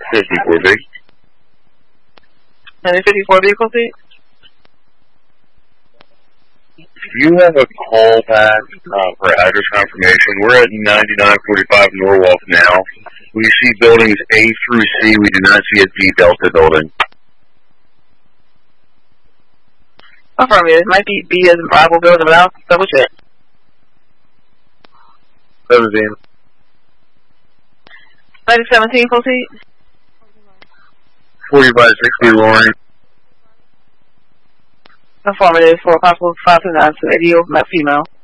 54B. 54 vehicle seat? You have a call back for address confirmation. We're at 9945 Norwalk now. We see buildings A through C. We do not see a D Delta building. Affirmative. It might be B as in Bravo building, but I'll double check. 17. 17 full seat? 40 by 60, Lauren. Affirmative for possible 529 to radio, female.